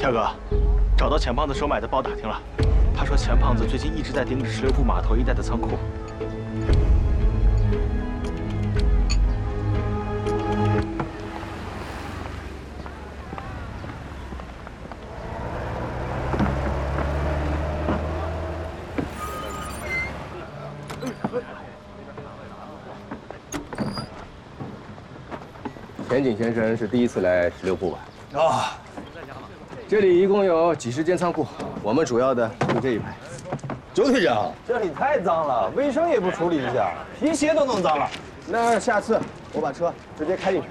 天哥，找到钱胖子收买的包打听了，他说钱胖子最近一直在盯着16铺码头一带的仓库。 田井先生是第一次来16铺吧？ 啊， 这里一共有几十间仓库，我们主要的就这一排。 周队长，这里太脏了，卫生也不处理一下，皮鞋都弄脏了。 那下次我把车直接开进去。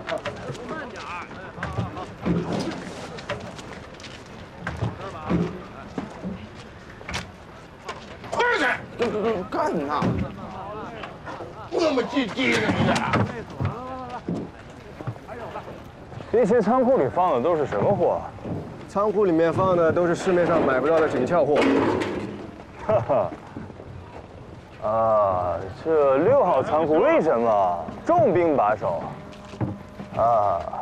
快点！ 干呐！ 那么积极的你啊！ 这些仓库里放的都是什么货？ 仓库里面放的都是市面上买不到的紧俏货。 哈哈。啊，这6号仓库为什么重兵把守？啊。